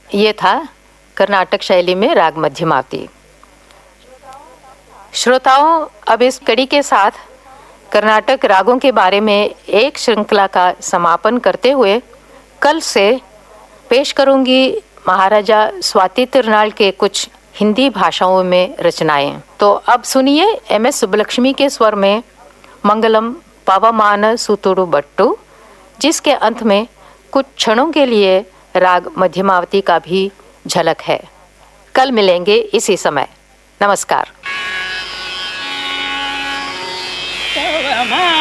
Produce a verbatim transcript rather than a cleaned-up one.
ये था कर्नाटक शैली में राग मध्यमावती। श्रोताओं, अब इस कड़ी के साथ कर्नाटक रागों के बारे में एक श्रृंखला का समापन करते हुए कल से पेश करूंगी महाराजा स्वाति तिरुनाल के कुछ हिंदी भाषाओं में रचनाएं। तो अब सुनिए एम एस सुब्बलक्ष्मी के स्वर में मंगलम पवमान सुतुडु बट्टू, जिसके अंत में कुछ क्षणों के लिए राग मध्यमावती का भी झलक है। कल मिलेंगे इसी समय। नमस्कार।